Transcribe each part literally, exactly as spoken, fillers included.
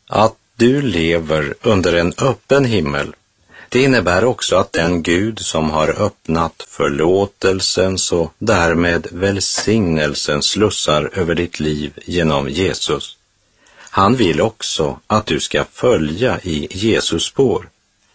Att du lever under en öppen himmel, det innebär också att den Gud som har öppnat förlåtelsens och därmed välsignelsens slussar över ditt liv genom Jesus, han vill också att du ska följa i Jesus spår.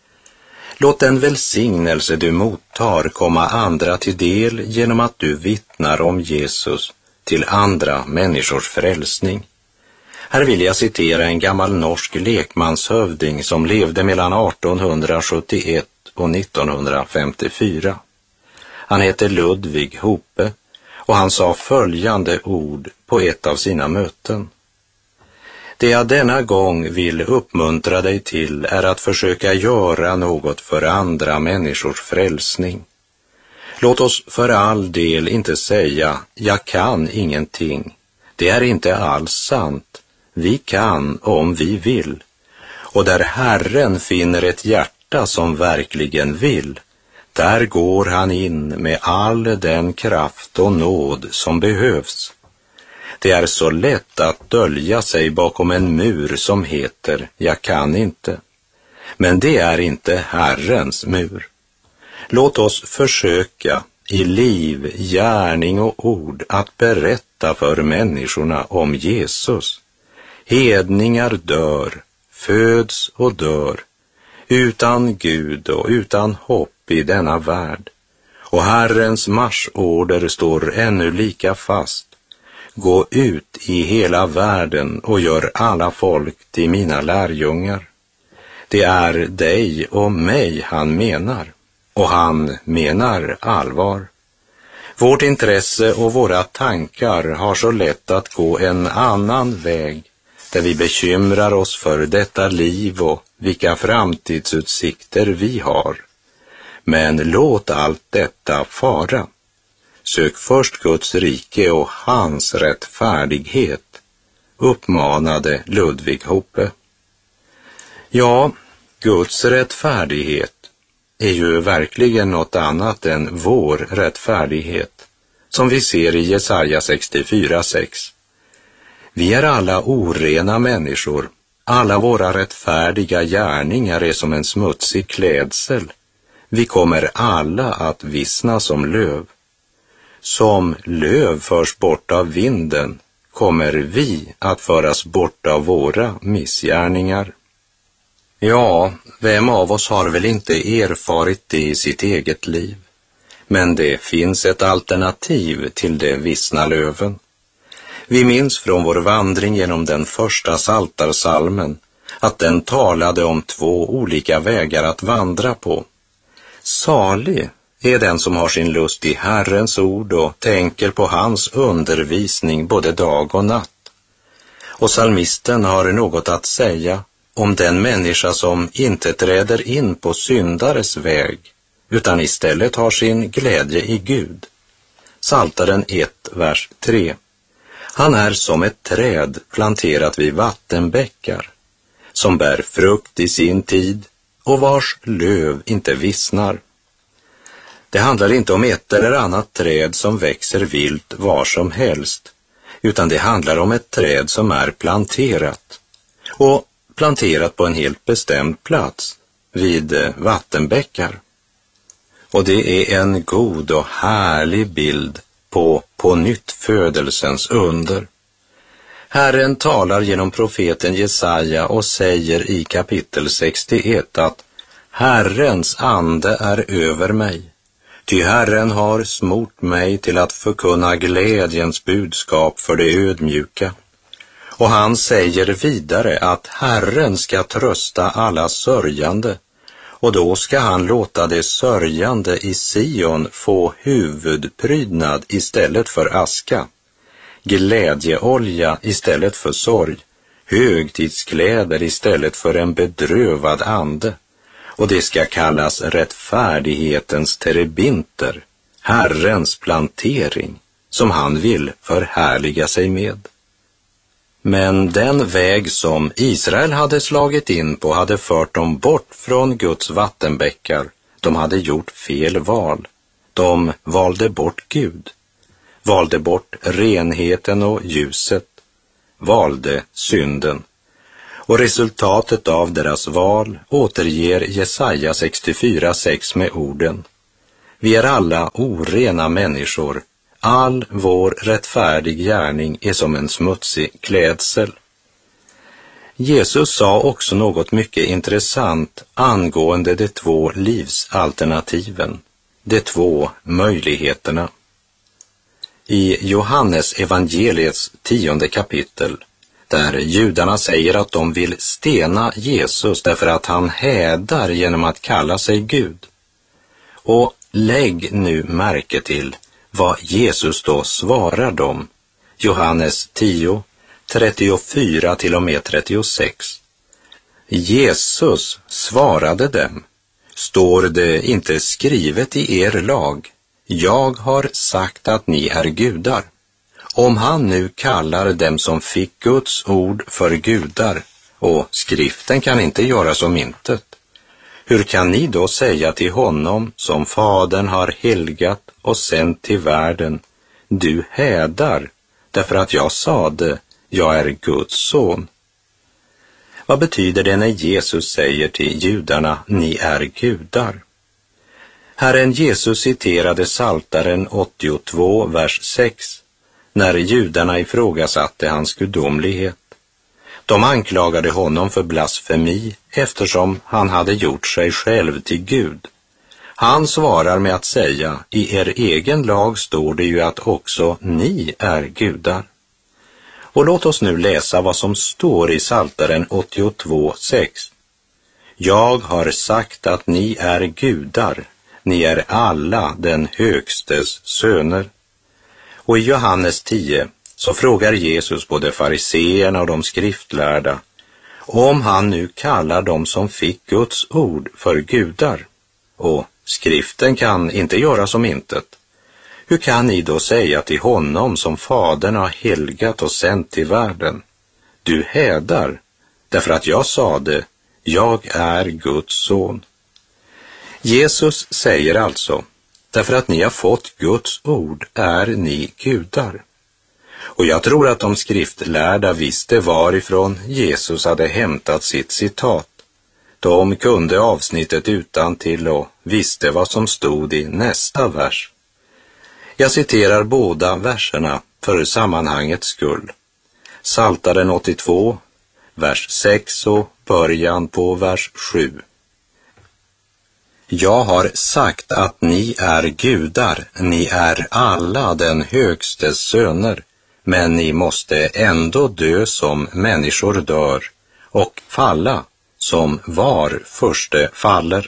Låt den välsignelse du mottar komma andra till del genom att du vittnar om Jesus till andra människors frälsning. Här vill jag citera en gammal norsk lekmanshövding som levde mellan arton sjuttioett och nitton femtiofyra. Han heter Ludvig Hope och han sa följande ord på ett av sina möten. Det jag denna gång vill uppmuntra dig till är att försöka göra något för andra människors frälsning. Låt oss för all del inte säga, jag kan ingenting. Det är inte alls sant. Vi kan om vi vill. Och där Herren finner ett hjärta som verkligen vill, där går han in med all den kraft och nåd som behövs. Det är så lätt att dölja sig bakom en mur som heter jag kan inte. Men det är inte Herrens mur. Låt oss försöka i liv, gärning och ord att berätta för människorna om Jesus. Hedningar dör, föds och dör, utan Gud och utan hopp i denna värld. Och Herrens marschorder står ännu lika fast. Gå ut i hela världen och gör alla folk till mina lärjungar. Det är dig och mig han menar, och han menar allvar. Vårt intresse och våra tankar har så lätt att gå en annan väg, där vi bekymrar oss för detta liv och vilka framtidsutsikter vi har. Men låt allt detta fara. Sök först Guds rike och hans rättfärdighet, uppmanade Ludvig Hope. Ja, Guds rättfärdighet är ju verkligen något annat än vår rättfärdighet, som vi ser i Jesaja sextiofyra sex. Vi är alla orena människor, alla våra rättfärdiga gärningar är som en smutsig klädsel. Vi kommer alla att vissna som löv. Som löv förs bort av vinden kommer vi att föras bort av våra missgärningar. Ja, vem av oss har väl inte erfarit det i sitt eget liv? Men det finns ett alternativ till det vissna löven. Vi minns från vår vandring genom den första psaltarpsalmen att den talade om två olika vägar att vandra på. Salig är den som har sin lust i Herrens ord och tänker på hans undervisning både dag och natt. Och psalmisten har något att säga om den människa som inte träder in på syndares väg, utan istället har sin glädje i Gud. Psaltaren ett, vers tre. Han är som ett träd planterat vid vattenbäckar, som bär frukt i sin tid och vars löv inte vissnar. Det handlar inte om ett eller annat träd som växer vilt var som helst, utan det handlar om ett träd som är planterat, och planterat på en helt bestämd plats, vid vattenbäckar. Och det är en god och härlig bild på på nytt födelsens under. Herren talar genom profeten Jesaja och säger i kapitel sextioett att Herrens ande är över mig, ty Herren har smort mig till att förkunna glädjens budskap för det ödmjuka. Och han säger vidare att Herren ska trösta alla sörjande, och då ska han låta det sörjande i Sion få huvudprydnad istället för aska, glädjeolja istället för sorg, högtidskläder istället för en bedrövad ande, och det ska kallas rättfärdighetens terebinter, Herrens plantering, som han vill förhärliga sig med. Men den väg som Israel hade slagit in på hade fört dem bort från Guds vattenbäckar. De hade gjort fel val. De valde bort Gud, valde bort renheten och ljuset, valde synden. Och resultatet av deras val återger Jesaja sextiofyra sex med orden: vi är alla orena människor, all vår rättfärdig gärning är som en smutsig klädsel. Jesus sa också något mycket intressant angående de två livsalternativen, de två möjligheterna. I Johannes evangeliets tionde kapitel, där judarna säger att de vill stena Jesus därför att han hädar genom att kalla sig Gud. Och lägg nu märke till vad Jesus då svarar dem. Johannes tio, trettiofyra till och med trettiosex. Jesus svarade dem: står det inte skrivet i er lag, jag har sagt att ni är gudar? Om han nu kallar dem som fick Guds ord för gudar, och skriften kan inte göra som intet, hur kan ni då säga till honom som Fadern har helgat och sänt till världen, du hädar, därför att jag sade, jag är Guds son? Vad betyder det när Jesus säger till judarna, ni är gudar? Herren Jesus citerade Psaltaren åttiotvå, vers sex, när judarna ifrågasatte hans gudomlighet. De anklagade honom för blasfemi eftersom han hade gjort sig själv till Gud. Han svarar med att säga, i er egen lag står det ju att också ni är gudar. Och låt oss nu läsa vad som står i Psaltaren åttiotvå sex. Jag har sagt att ni är gudar, ni är alla den högstes söner. Och i Johannes tio så frågar Jesus både fariseerna och de skriftlärda om han nu kallar dem som fick Guds ord för gudar. Och skriften kan inte göra som intet. Hur kan ni då säga till honom som Fadern har helgat och sänt till världen, du hädar, därför att jag sade, jag är Guds son? Jesus säger alltså, därför att ni har fått Guds ord är ni gudar. Och jag tror att de skriftlärda visste varifrån Jesus hade hämtat sitt citat. De kunde avsnittet utantill och visste vad som stod i nästa vers. Jag citerar båda verserna för sammanhangets skull. Psaltaren åttiotvå, vers sex och början på vers sju. Jag har sagt att ni är gudar, ni är alla den högstes söner, men ni måste ändå dö som människor dör och falla som var förste faller.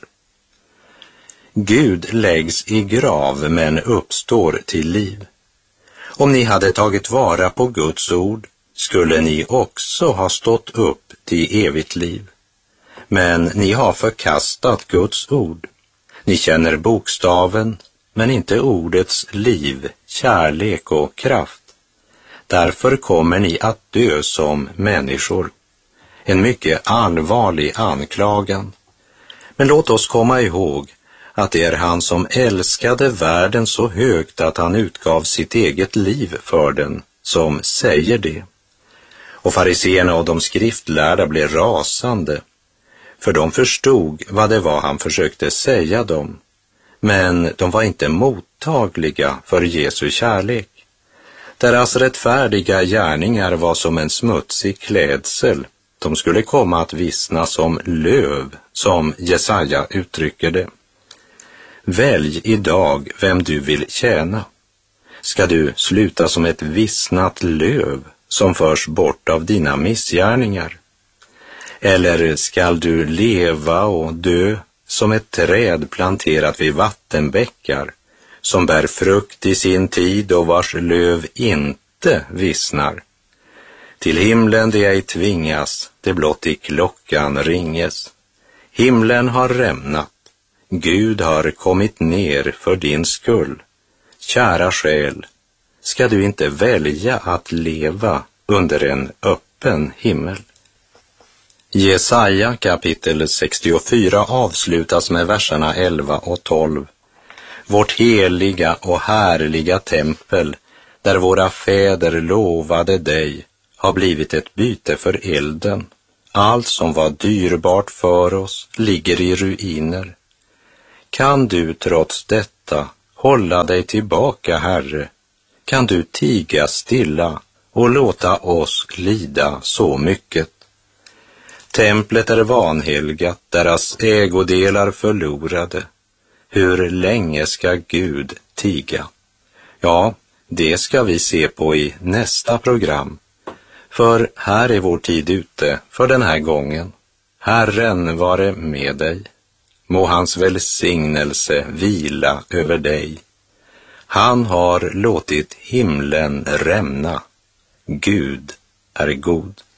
Gud läggs i grav men uppstår till liv. Om ni hade tagit vara på Guds ord skulle ni också ha stått upp till evigt liv. Men ni har förkastat Guds ord. Ni känner bokstaven, men inte ordets liv, kärlek och kraft. Därför kommer ni att dö som människor. En mycket allvarlig anklagan. Men låt oss komma ihåg att det är han som älskade världen så högt att han utgav sitt eget liv för den, som säger det. Och fariseerna och de skriftlärda blev rasande, för de förstod vad det var han försökte säga dem. Men de var inte mottagliga för Jesu kärlek. Deras rättfärdiga gärningar var som en smutsig klädsel. De skulle komma att vissna som löv, som Jesaja uttrycker det. Välj idag vem du vill tjäna. Ska du sluta som ett vissnat löv som förs bort av dina missgärningar? Eller skall du leva och dö som ett träd planterat vid vattenbäckar, som bär frukt i sin tid och vars löv inte vissnar? Till himlen det ej tvingas, det blott i klockan ringes. Himlen har rämnat, Gud har kommit ner för din skull. Kära själ, ska du inte välja att leva under en öppen himmel? Jesaja kapitel sextiofyra avslutas med verserna elva och tolv. Vårt heliga och härliga tempel, där våra fäder lovade dig, har blivit ett byte för elden. Allt som var dyrbart för oss ligger i ruiner. Kan du trots detta hålla dig tillbaka, Herre? Kan du tiga stilla och låta oss lida så mycket? Templet är vanhelgat, deras ägodelar förlorade. Hur länge ska Gud tiga? Ja, det ska vi se på i nästa program. För här är vår tid ute för den här gången. Herren vare med dig. Må hans välsignelse vila över dig. Han har låtit himlen rämna. Gud är god.